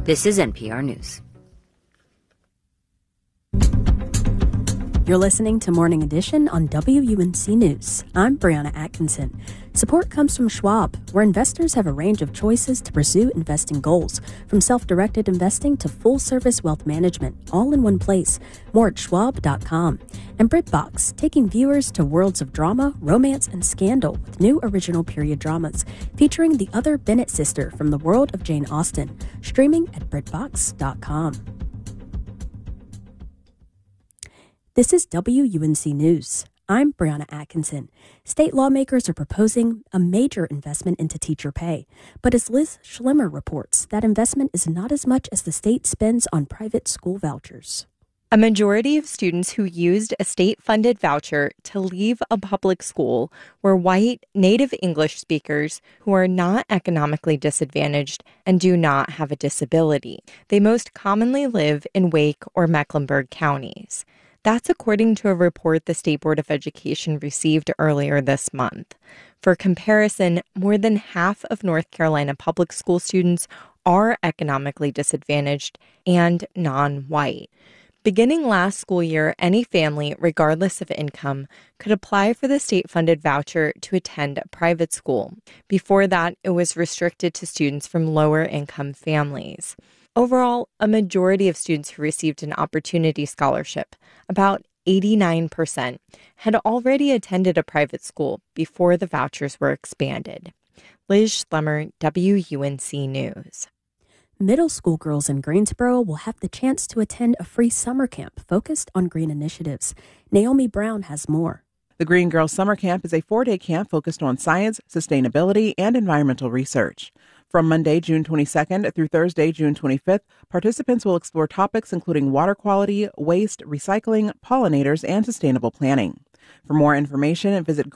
This is NPR News. You're listening to Morning Edition on WUNC News. I'm Brianna Atkinson. Support comes from Schwab, where investors have a range of choices to pursue investing goals, from self-directed investing to full-service wealth management, all in one place. More at schwab.com. And BritBox, taking viewers to worlds of drama, romance, and scandal with new original period dramas, featuring the other Bennett sister from the world of Jane Austen. Streaming at BritBox.com. This is WUNC News. I'm Brianna Atkinson. State lawmakers are proposing a major investment into teacher pay. But as Liz Schlemmer reports, that investment is not as much as the state spends on private school vouchers. A majority of students who used a state-funded voucher to leave a public school were white, native English speakers who are not economically disadvantaged and do not have a disability. They most commonly live in Wake or Mecklenburg counties. That's according to a report the State Board of Education received earlier this month. For comparison, more than half of North Carolina public school students are economically disadvantaged and non-white. Beginning last school year, any family, regardless of income, could apply for the state-funded voucher to attend a private school. Before that, it was restricted to students from lower-income families. Overall, a majority of students who received an opportunity scholarship, about 89%, had already attended a private school before the vouchers were expanded. Liz Schlemmer, WUNC News. Middle school girls in Greensboro will have the chance to attend a free summer camp focused on green initiatives. Naomi Brown has more. The Green Girls Summer Camp is a 4-day camp focused on science, sustainability, and environmental research. From Monday, June 22nd through Thursday, June 25th, participants will explore topics including water quality, waste, recycling, pollinators, and sustainable planning. For more information, visit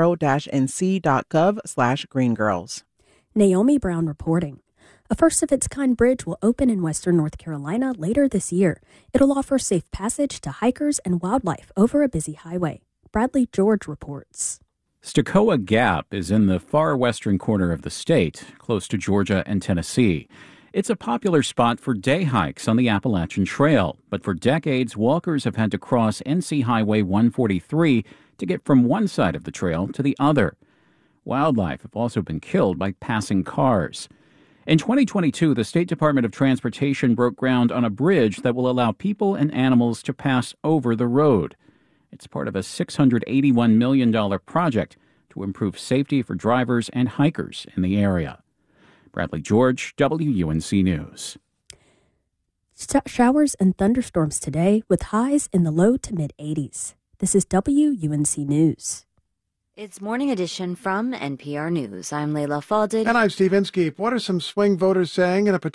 greensboro-nc.gov/greengirls. Naomi Brown reporting. A first-of-its-kind bridge will open in western North Carolina later this year. It'll offer safe passage to hikers and wildlife over a busy highway. Bradley George reports. Stokoa Gap is in the far western corner of the state, close to Georgia and Tennessee. It's a popular spot for day hikes on the Appalachian Trail, but for decades, walkers have had to cross NC Highway 143 to get from one side of the trail to the other. Wildlife have also been killed by passing cars. In 2022, the State Department of Transportation broke ground on a bridge that will allow people and animals to pass over the road. It's part of a $681 million project to improve safety for drivers and hikers in the area. Bradley George, WUNC News. Showers and thunderstorms today with highs in the low to mid-80s. This is WUNC News. It's Morning Edition from NPR News. I'm Layla Falded. And I'm Steve Inskeep. What are some swing voters saying in a